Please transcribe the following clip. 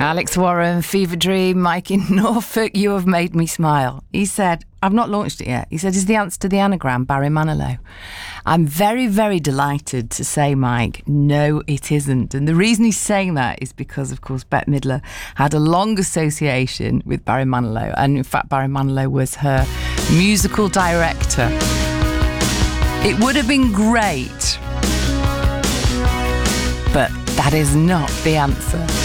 Alex Warren, Fever Dream, Mike in Norfolk, you have made me smile. He said, I've not launched it yet. He said, is the answer to the anagram Barry Manilow? I'm very, very delighted to say, Mike, no, it isn't. And the reason he's saying that is because, of course, Bette Midler had a long association with Barry Manilow. And in fact, Barry Manilow was her musical director. It would have been great, but that is not the answer.